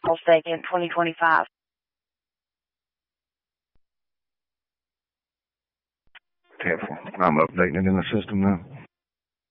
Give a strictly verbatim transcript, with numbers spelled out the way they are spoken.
stake in twenty twenty-five. Careful. I'm updating it in the system now.